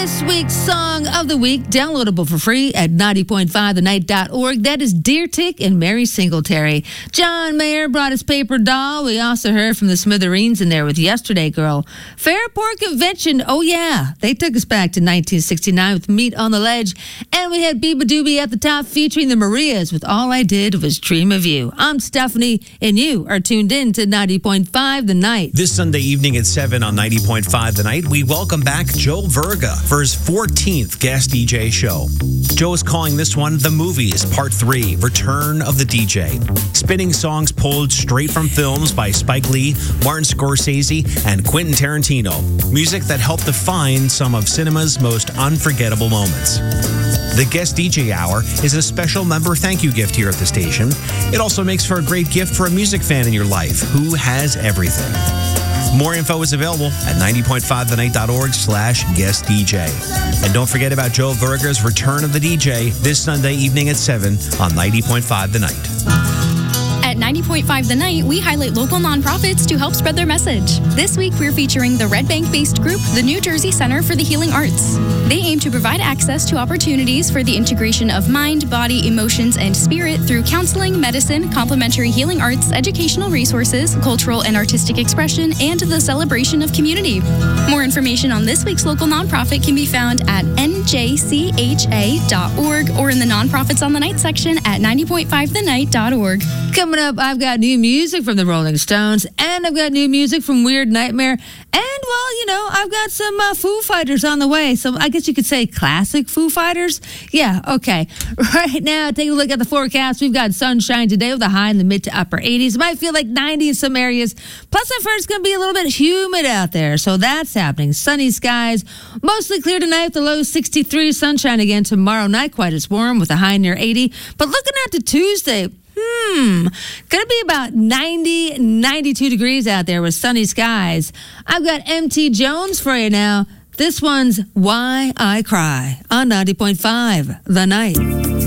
This week's song of the week, downloadable for free at 90.5thenight.org. That is Deer Tick and Mary Singletary. John Mayer brought his paper doll. We also heard from the Smithereens in there with Yesterday Girl. Fairport Convention, oh yeah, they took us back to 1969 with Meat on the Ledge. And we had Biba Doobie at the top featuring the Marias with All I Did Was Dream of You. I'm Stephanie, and you are tuned in to 90.5 The Night. This Sunday evening at 7 on 90.5 The Night, we welcome back Joe Verga for his 14th guest DJ show. Joe is calling this one The Movies, Part 3, Return of the DJ. Spinning songs pulled straight from films by Spike Lee, Martin Scorsese, and Quentin Tarantino. Music that helped define some of cinema's most unforgettable moments. The Guest DJ Hour is a special member thank you gift here at the station. It also makes for a great gift for a music fan in your life who has everything. More info is available at 90.5thenight.org/guest DJ. And don't forget about Joe Verga's Return of the DJ this Sunday evening at 7 on 90.5 The Night. At 90.5 The Night, we highlight local nonprofits to help spread their message. This week, we're featuring the Red Bank-based group, the New Jersey Center for the Healing Arts. They aim to provide access to opportunities for the integration of mind, body, emotions, and spirit through counseling, medicine, complementary healing arts, educational resources, cultural and artistic expression, and the celebration of community. More information on this week's local nonprofit can be found at njcha.org or in the Nonprofits on the Night section at 90.5thenight.org. Coming up, I've got new music from the Rolling Stones, and I've got new music from Weird Nightmare, and, well, you know, I've got some Foo Fighters on the way. So I guess you could say classic Foo Fighters. Yeah, okay. Right now, take a look at the forecast. We've got sunshine today with a high in the mid to upper 80s. It might feel like 90 in some areas. Plus, I've heard it's going to be a little bit humid out there, so that's happening. Sunny skies, mostly clear tonight with the low 63. Sunshine again tomorrow night, quite as warm with a high near 80. But looking at to Tuesday, gonna be about 90, 92 degrees out there with sunny skies. I've got MT Jones for you now. This one's Why I Cry on 90.5 The Night.